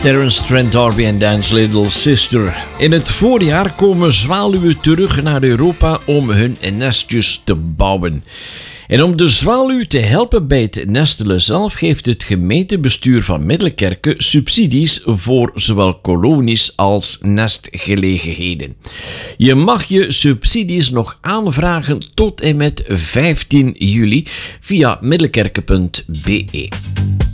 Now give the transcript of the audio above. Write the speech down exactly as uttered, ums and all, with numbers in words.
Terence Trent D'Arby en Dan's Little Sister. In het voorjaar komen zwaluwen terug naar Europa om hun nestjes te bouwen. En om de zwaluw te helpen bij het nestelen zelf geeft het gemeentebestuur van Middelkerke subsidies voor zowel kolonies als nestgelegenheden. Je mag je subsidies nog aanvragen tot en met vijftien juli via middelkerke punt be.